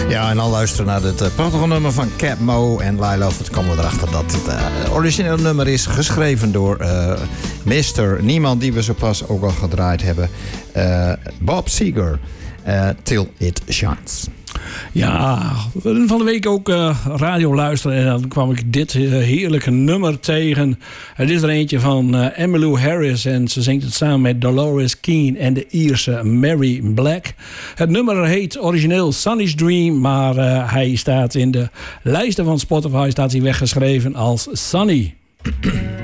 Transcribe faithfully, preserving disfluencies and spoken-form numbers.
Ja, en al luisteren naar het uh, prachtige nummer van Cap Mo en Lila. Dan komen we erachter dat het uh, origineel nummer is geschreven door uh, mister Niemand, die we zo pas ook al gedraaid hebben. Uh, Bob Seger, uh, Till It Shines. Ja, van de week ook uh, radio luisteren en dan kwam ik dit uh, heerlijke nummer tegen. Het is er eentje van uh, Emmylou Harris en ze zingt het samen met Dolores Keane en de Ierse Mary Black. Het nummer heet origineel Sunny's Dream, maar uh, hij staat in de lijsten van Spotify staat hij weggeschreven als Sunny.